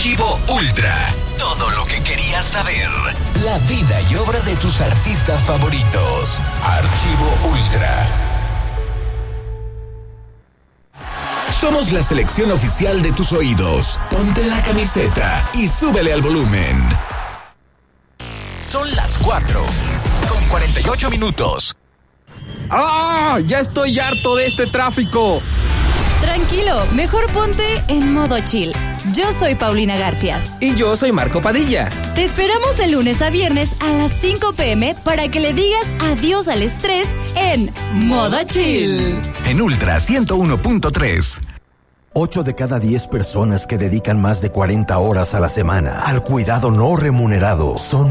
Archivo Ultra. Todo lo que querías saber. La vida y obra de tus artistas favoritos. Archivo Ultra. Somos la selección oficial de tus oídos. Ponte la camiseta y súbele al volumen. Son las 4:48. ¡Ah! Ya estoy harto de este tráfico. Tranquilo, mejor ponte en modo chill. Yo soy Paulina Garfias. Y yo soy Marco Padilla. Te esperamos de lunes a viernes a las 5 p.m. para que le digas adiós al estrés en modo chill. En Ultra 101.3. 8 de cada 10 personas que dedican más de 40 horas a la semana al cuidado no remunerado son